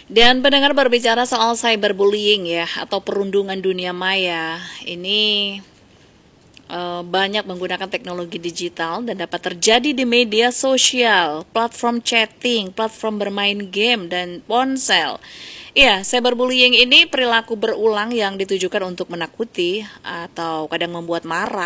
Dan pendengar, berbicara soal cyberbullying ya, atau perundungan dunia maya, ini banyak menggunakan teknologi digital dan dapat terjadi di media sosial, platform chatting, platform bermain game, dan ponsel. Iya, cyberbullying ini perilaku berulang yang ditujukan untuk menakuti atau kadang membuat marah